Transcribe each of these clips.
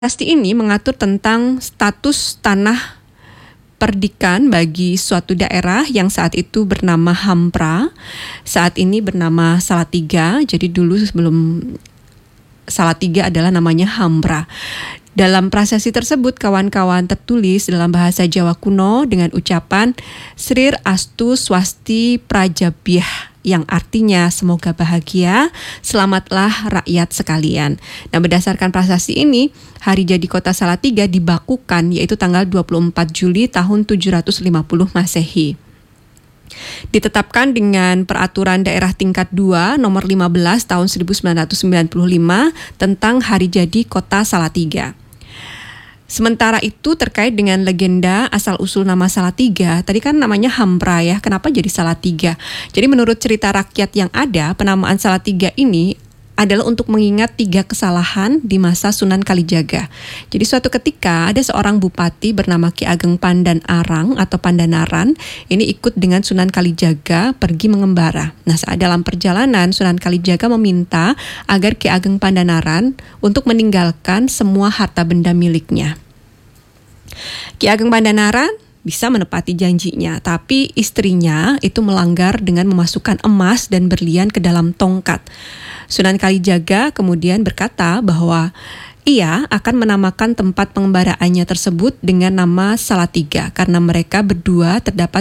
Prasasti ini mengatur tentang status tanah perdikan bagi suatu daerah yang saat itu bernama Hampra, saat ini bernama Salatiga. Jadi dulu sebelum Salatiga adalah namanya Hampra. Dalam prasasti tersebut, kawan-kawan, tertulis dalam bahasa Jawa kuno dengan ucapan Srir Astu Swasti Prajabyah, yang artinya semoga bahagia, selamatlah rakyat sekalian. Nah, berdasarkan prasasti ini, hari jadi kota Salatiga dibakukan yaitu tanggal 24 Juli tahun 750 Masehi. Ditetapkan dengan Peraturan Daerah Tingkat 2 Nomor 15 Tahun 1995 tentang hari jadi kota Salatiga. Sementara itu terkait dengan legenda asal-usul nama Salatiga, tadi kan namanya Hampra ya, kenapa jadi Salatiga? Jadi menurut cerita rakyat yang ada, penamaan Salatiga ini adalah untuk mengingat 3 kesalahan di masa Sunan Kalijaga. Jadi suatu ketika ada seorang bupati bernama Ki Ageng Pandanarang atau Pandanaran, ini ikut dengan Sunan Kalijaga pergi mengembara. Nah, saat dalam perjalanan Sunan Kalijaga meminta agar Ki Ageng Pandanaran untuk meninggalkan semua harta benda miliknya. Ki Ageng Pandanaran bisa menepati janjinya, tapi istrinya itu melanggar dengan memasukkan emas dan berlian ke dalam tongkat. Sunan Kalijaga kemudian berkata bahwa ia akan menamakan tempat pengembaraannya tersebut dengan nama Salatiga karena mereka berdua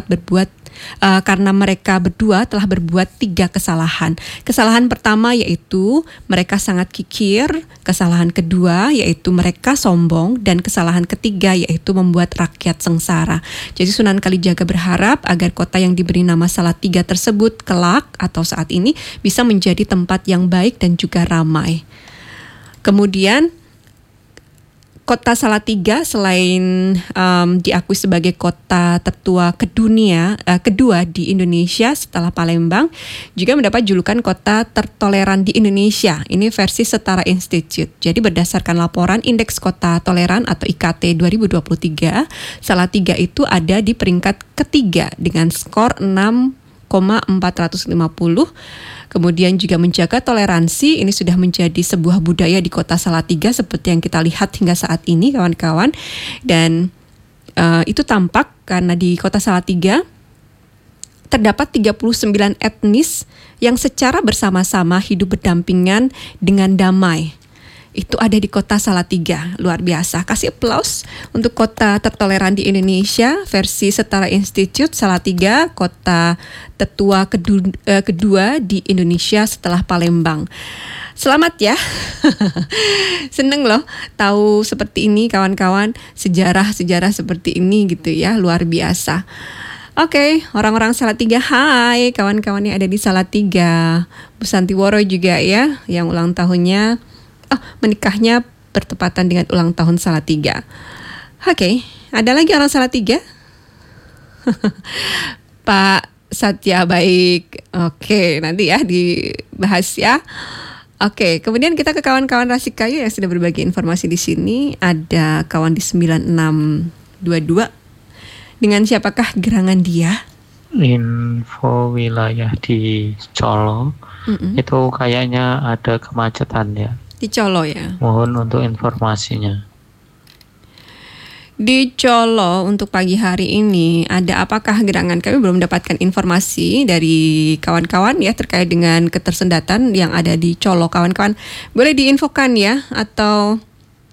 telah berbuat 3 kesalahan. Kesalahan pertama yaitu mereka sangat kikir, kesalahan kedua yaitu mereka sombong, dan kesalahan ketiga yaitu membuat rakyat sengsara. Jadi Sunan Kalijaga berharap agar kota yang diberi nama Salatiga tersebut kelak atau saat ini bisa menjadi tempat yang baik dan juga ramai. Kemudian Kota Salatiga selain diakui sebagai kota tertua kedua di Indonesia setelah Palembang, juga mendapat julukan kota tertoleran di Indonesia. Ini versi Setara Institute. Jadi berdasarkan laporan Indeks Kota Toleran atau IKT 2023, Salatiga itu ada di peringkat ketiga dengan skor 6,450. Kemudian juga menjaga toleransi, ini sudah menjadi sebuah budaya di kota Salatiga seperti yang kita lihat hingga saat ini, kawan-kawan. Dan itu tampak karena di kota Salatiga terdapat 39 etnis yang secara bersama-sama hidup berdampingan dengan damai. Itu ada di kota Salatiga, luar biasa. Kasih aplaus untuk kota tertoleran di Indonesia versi Setara Institute. Salatiga, kota tertua kedua di Indonesia setelah Palembang. Selamat ya. Seneng loh tahu seperti ini, kawan-kawan, sejarah-sejarah seperti ini gitu ya, luar biasa. Oke, orang-orang Salatiga, hai kawan-kawan yang ada di Salatiga. Bu Santiworo juga ya, yang ulang tahunnya menikahnya bertepatan dengan ulang tahun Salatiga. Oke, ada lagi orang Salatiga? Pak Satya, baik. Oke, nanti ya dibahas ya. Oke, kemudian kita ke kawan-kawan Rasikayu yang sudah berbagi informasi di sini. Ada kawan di 9622. Dengan siapakah gerangan dia? Info wilayah di Colo. Itu kayaknya ada kemacetan ya. Di Colo ya. Mohon untuk informasinya. Di Colo untuk pagi hari ini ada apakah gerangan? Kami belum mendapatkan informasi dari kawan-kawan ya terkait dengan ketersendatan yang ada di Colo. Kawan-kawan boleh diinfokan ya, atau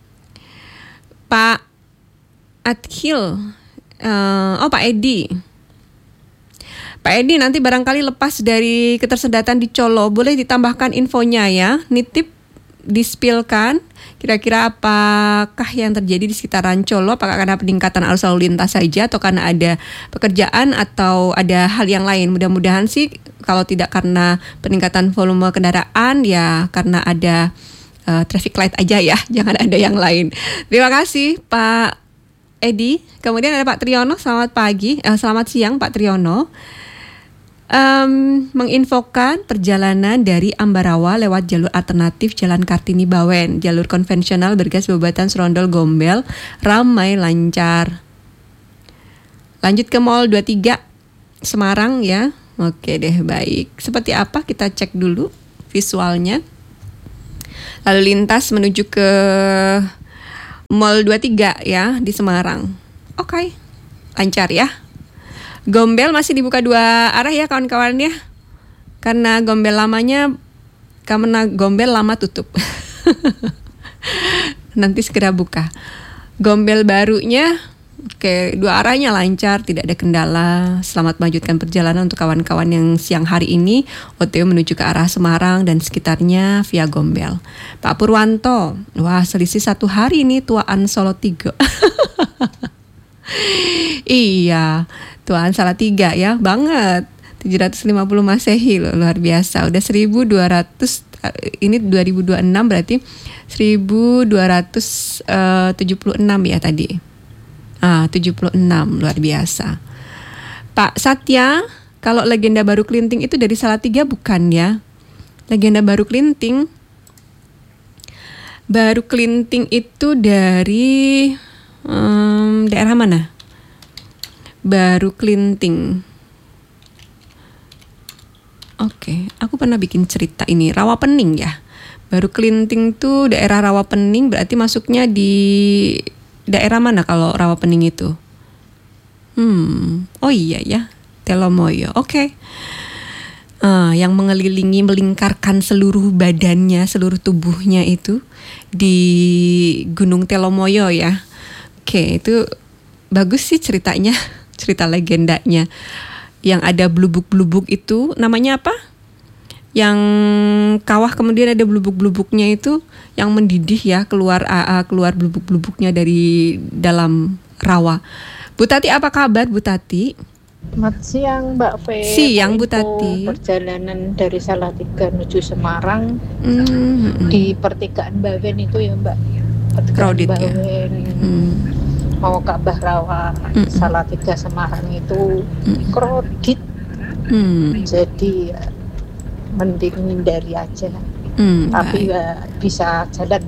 Pak Adhil, Pak Edi. Pak Edi nanti barangkali lepas dari ketersendatan di Colo, boleh ditambahkan infonya ya, nitip dispilkan kira-kira apakah yang terjadi di sekitaran Colo, apakah karena peningkatan arus lalu lintas saja atau karena ada pekerjaan atau ada hal yang lain. Mudah-mudahan sih kalau tidak karena peningkatan volume kendaraan ya karena ada traffic light aja ya, jangan ada yang lain. Terima kasih Pak Edi. Kemudian ada Pak Triyono, selamat siang Pak Triyono. Menginfokan perjalanan dari Ambarawa lewat jalur alternatif Jalan Kartini Bawen, jalur konvensional bergas Babatan Serondol Gombel ramai lancar. Lanjut ke Mall 23 Semarang ya. Oke deh, baik. Seperti apa kita cek dulu visualnya. Lalu lintas menuju ke Mall 23 ya di Semarang. Oke, lancar ya. Gombel masih dibuka 2 arah ya kawan-kawan ya. Karena gombel lama tutup. Nanti segera buka. Gombel barunya oke, 2 arahnya lancar, tidak ada kendala. Selamat melanjutkan perjalanan untuk kawan-kawan yang siang hari ini OTW menuju ke arah Semarang dan sekitarnya via Gombel. Pak Purwanto, wah selisih 1 hari nih Tuaan Solo 3. Iya, Tuaan Salatiga ya, banget. 750 Masehi loh, luar biasa. Udah 1200, ini 2026 berarti 1276 ya tadi. 76, luar biasa. Pak Satya, kalau legenda baru Klinting itu dari Salatiga bukan ya? Legenda baru Klinting itu dari daerah mana? Baru Klinting. Oke, aku pernah bikin cerita ini, Rawapening ya. Baru Klinting tuh daerah Rawapening, berarti masuknya di daerah mana kalau Rawapening itu? Oh iya ya, Telomoyo. Oke. Yang mengelilingi, melingkarkan seluruh badannya, seluruh tubuhnya itu di Gunung Telomoyo ya. Oke, itu bagus sih ceritanya, cerita legendanya. Yang ada blubuk-blubuk itu namanya apa? Yang kawah kemudian ada blubuk-blubuknya itu yang mendidih ya, keluar blubuk-blubuknya dari dalam rawa. Bu Tati, apa kabar Bu Tati? Selamat siang Mbak Fe. Siang Bu Tati. Perjalanan dari Salatiga menuju Semarang di pertigaan Bawen itu ya Mbak. Crowded Bawen, ya. Mau ke Bahrawa, Salatiga Semarang itu crowded. Jadi mending hindari aja. Tapi ya bisa jalan.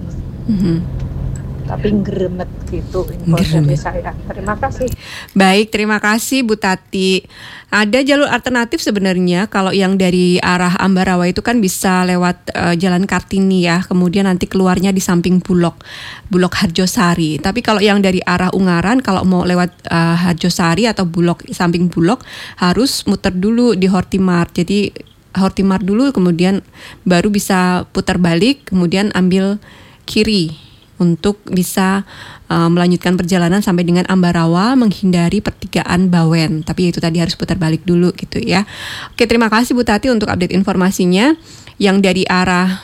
Tapi ngeremet gitu info dari saya. Terima kasih. Baik, terima kasih Bu Tati. Ada jalur alternatif sebenarnya kalau yang dari arah Ambarawa itu kan bisa lewat Jalan Kartini ya. Kemudian nanti keluarnya di samping Bulog Harjosari. Tapi kalau yang dari arah Ungaran kalau mau lewat Harjosari atau samping Bulog harus muter dulu di Hortimart. Jadi Hortimart dulu kemudian baru bisa putar balik kemudian ambil kiri untuk bisa melanjutkan perjalanan sampai dengan Ambarawa menghindari pertigaan Bawen. Tapi itu tadi harus putar balik dulu gitu ya. Oke, terima kasih Bu Tati untuk update informasinya. Yang dari arah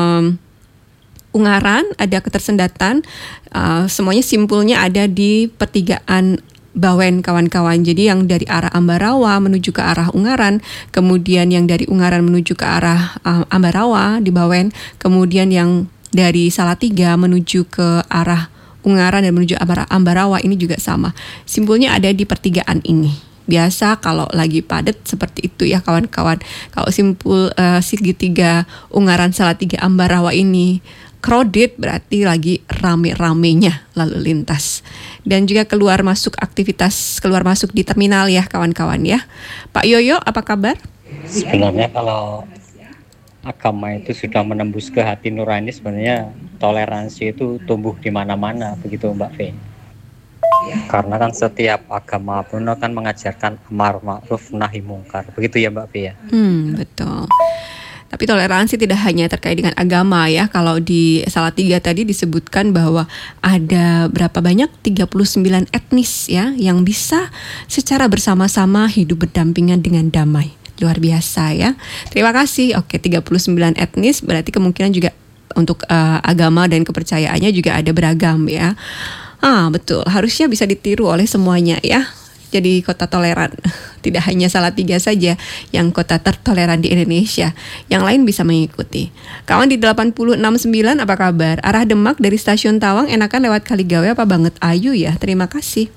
Ungaran ada ketersendatan, semuanya simpulnya ada di pertigaan Bawen kawan-kawan. Jadi yang dari arah Ambarawa menuju ke arah Ungaran, kemudian yang dari Ungaran menuju ke arah Ambarawa di Bawen, kemudian yang dari Salatiga menuju ke arah Ungaran dan menuju Ambarawa ini juga sama. Simpulnya ada di pertigaan ini. Biasa kalau lagi padat seperti itu ya kawan-kawan. Kalau simpul segitiga Ungaran, Salatiga, Ambarawa ini crowded berarti lagi rame-ramenya lalu lintas. Dan juga keluar masuk di terminal ya kawan-kawan ya. Pak Yoyo, apa kabar? Sebenarnya kalau agama itu sudah menembus ke hati nurani, sebenarnya toleransi itu tumbuh di mana-mana, begitu Mbak Fe. Karena kan setiap agama pun akan mengajarkan amar ma'ruf nahi mungkar, begitu ya Mbak Fe ya. Betul. Tapi toleransi tidak hanya terkait dengan agama ya. Kalau di Salatiga tadi disebutkan bahwa ada berapa banyak 39 etnis ya yang bisa secara bersama-sama hidup berdampingan dengan damai. Luar biasa ya. Terima kasih. Oke, 39 etnis berarti kemungkinan juga untuk agama dan kepercayaannya juga ada beragam ya. Betul. Harusnya bisa ditiru oleh semuanya ya. Jadi kota toleran. Tidak hanya Salatiga saja yang kota tertoleran di Indonesia. Yang lain bisa mengikuti. Kawan di 869 apa kabar? Arah Demak dari Stasiun Tawang enakan lewat Kaligawe apa Banget Ayu ya? Terima kasih.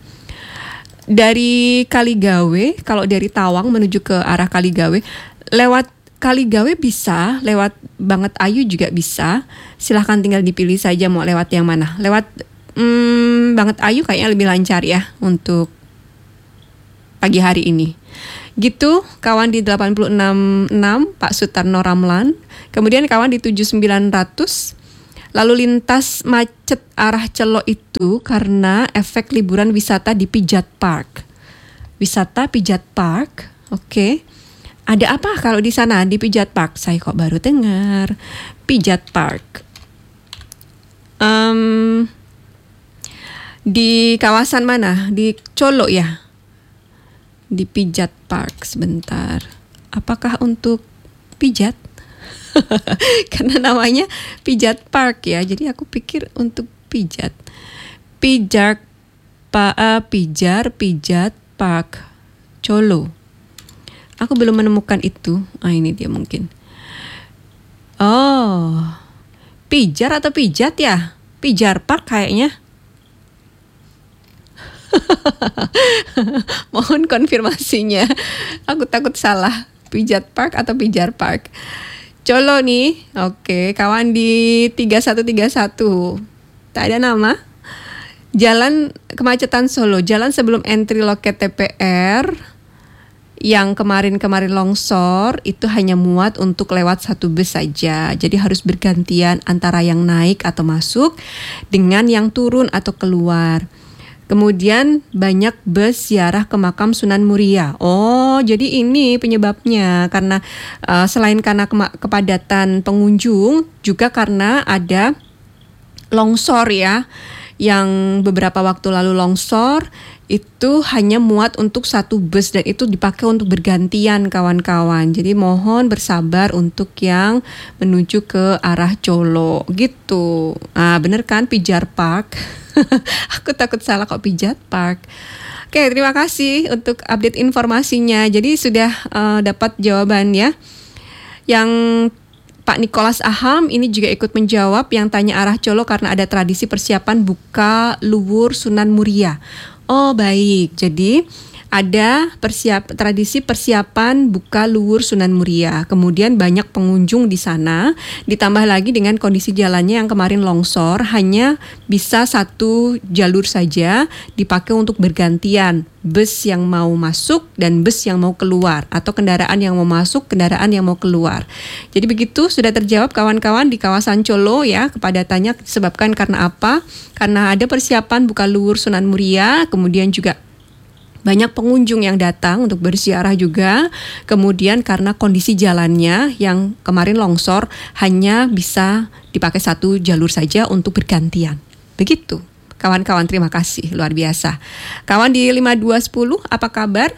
Dari Kaligawe, kalau dari Tawang menuju ke arah Kaligawe, lewat Kaligawe bisa, lewat Banget Ayu juga bisa. Silahkan tinggal dipilih saja mau lewat yang mana. Lewat Banget Ayu kayaknya lebih lancar ya untuk pagi hari ini. Gitu kawan di 866 Pak Sutarno Ramlan. Kemudian kawan di 7900 Lalu lintas macet arah Celo itu karena efek liburan wisata di Pijat Park. Wisata Pijat Park, oke. Ada apa kalau di sana di Pijat Park? Saya kok baru dengar. Pijat Park. Di kawasan mana? Di Colo ya? Di Pijat Park, sebentar. Apakah untuk pijat? Karena namanya Pijat Park ya, jadi aku pikir untuk pijat. Pijat Park Colo. Aku belum menemukan itu. Ini dia mungkin. Oh, pijar atau pijat ya? Pijar Park kayaknya. Mohon konfirmasinya. Aku takut salah. Pijat Park atau Pijar Park? Colo nih. Oke, kawan di 3131. Tak ada nama. Jalan kemacetan Solo. Jalan sebelum entry loket TPR yang kemarin longsor itu hanya muat untuk lewat satu bus saja. Jadi harus bergantian antara yang naik atau masuk dengan yang turun atau keluar. Kemudian banyak bus ziarah ke makam Sunan Muria. Oh, jadi ini penyebabnya karena selain karena kepadatan pengunjung, juga karena ada longsor ya. Yang beberapa waktu lalu longsor itu hanya muat untuk satu bus dan itu dipakai untuk bergantian kawan-kawan. Jadi mohon bersabar untuk yang menuju ke arah Colo gitu. Bener kan Pijar Park? Aku takut salah kok Pijat Park. Oke, terima kasih untuk update informasinya. Jadi sudah dapat jawaban ya. Yang Pak Nicholas Aham ini juga ikut menjawab yang tanya arah Colo karena ada tradisi persiapan buka luwur Sunan Muria. Oh baik, jadi ada tradisi persiapan buka luwur Sunan Muria. Kemudian banyak pengunjung di sana, ditambah lagi dengan kondisi jalannya yang kemarin longsor, hanya bisa satu jalur saja dipakai untuk bergantian. Bus yang mau masuk dan bus yang mau keluar, atau kendaraan yang mau masuk, kendaraan yang mau keluar. Jadi begitu sudah terjawab kawan-kawan di kawasan Colo ya, kepadatannya disebabkan karena apa? Karena ada persiapan buka luwur Sunan Muria, kemudian juga banyak pengunjung yang datang untuk berziarah juga. Kemudian karena kondisi jalannya yang kemarin longsor hanya bisa dipakai satu jalur saja untuk bergantian. Begitu. Kawan-kawan, terima kasih. Luar biasa. Kawan di 5210, apa kabar?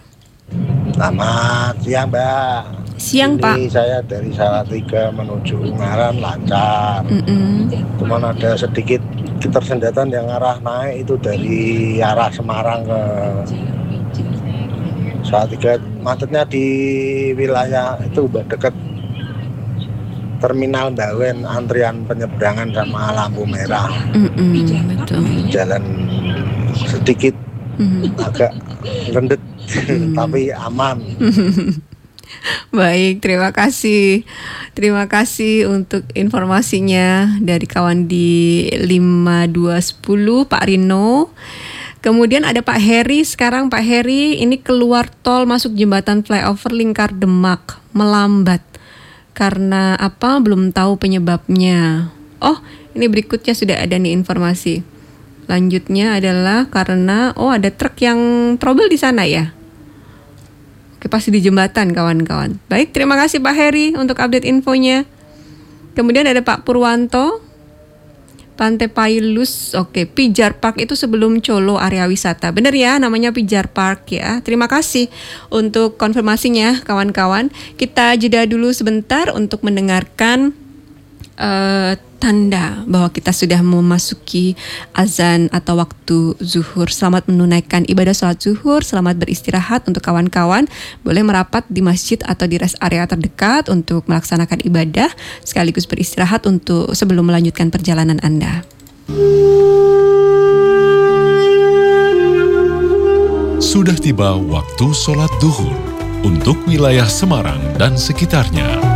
Selamat siang, Mbak. Siang, ini Pak. Saya dari Salatiga menuju Ungaran lancar. Cuman ada sedikit ketersendatan yang arah naik itu dari arah Semarang ke Salatiga. Macetnya di wilayah itu dekat Terminal Bawen, antrian penyeberangan sama lampu merah. Betul. Jalan sedikit agak rendet tapi aman. Baik, terima kasih. Terima kasih untuk informasinya dari kawan di 5210 Pak Rino. Kemudian ada Pak Heri. Sekarang Pak Heri ini keluar tol masuk jembatan flyover Lingkar Demak melambat. Karena apa? Belum tahu penyebabnya. Oh, ini berikutnya sudah ada nih informasi. Lanjutnya adalah karena ada truk yang trouble di sana ya. Oke, pasti di jembatan kawan-kawan. Baik, terima kasih Pak Heri untuk update infonya. Kemudian ada Pak Purwanto, Pantai Pailus. Oke, Pijar Park itu sebelum Colo area wisata. Benar ya, namanya Pijar Park ya. Terima kasih untuk konfirmasinya kawan-kawan. Kita jeda dulu sebentar untuk mendengarkan tanda bahwa kita sudah memasuki azan atau waktu zuhur. Selamat menunaikan ibadah sholat zuhur, selamat beristirahat untuk kawan-kawan. Boleh merapat di masjid atau di rest area terdekat untuk melaksanakan ibadah, sekaligus beristirahat untuk sebelum melanjutkan perjalanan Anda. Sudah tiba waktu sholat duhur untuk wilayah Semarang dan sekitarnya.